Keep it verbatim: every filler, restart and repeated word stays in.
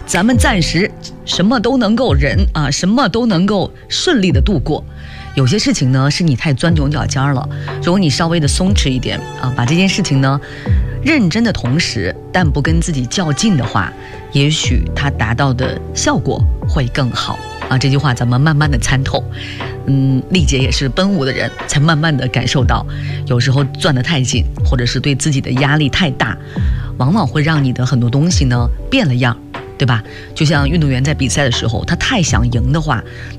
咱们暂时什么都能够忍啊，什么都能够顺利的度过。有些事情呢，是你太钻牛角尖了，如果你稍微的松弛一点啊，把这件事情呢认真的同时，但不跟自己较劲的话，也许它达到的效果会更好啊。这句话咱们慢慢的参透。嗯，丽姐也是奔五的人，才慢慢的感受到，有时候攥得太紧，或者是对自己的压力太大，往往会让你的很多东西呢变了样，对吧？就像运动员在比赛的时候，他太想赢的话，